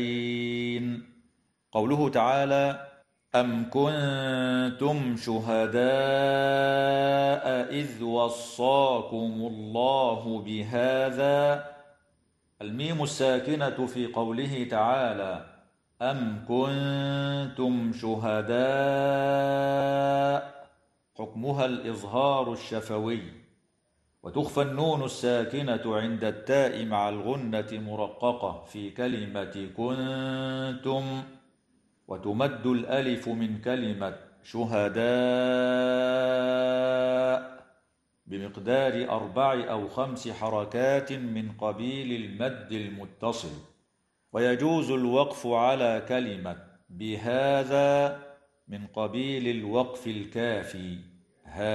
قوله تعالى: أم كنتم شهداء إذ وصاكم الله بهذا. الميم الساكنة في قوله تعالى أم كنتم شهداء حكمها الإظهار الشفوي، وتخفى النون الساكنة عند التاء مع الغنة مرققة في كلمة كنتم، وتمد الألف من كلمة شهداء بمقدار 4 أو 5 حركات من قبيل المد المتصل. ويجوز الوقف على كلمة بهذا من قبيل الوقف الكافي.